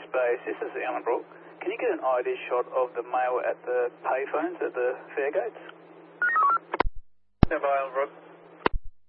Base, this is Ellenbrook. Can you get an ID shot of the male at the payphones at the fare gates?